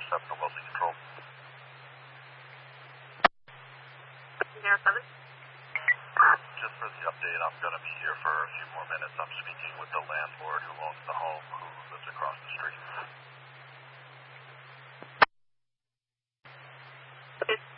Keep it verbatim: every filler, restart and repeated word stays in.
seven to Wellesley Control. zero seven. Just for the update, I'm going to be here for a few more minutes. I'm speaking with the landlord who owns the home, who lives across the street. Okay.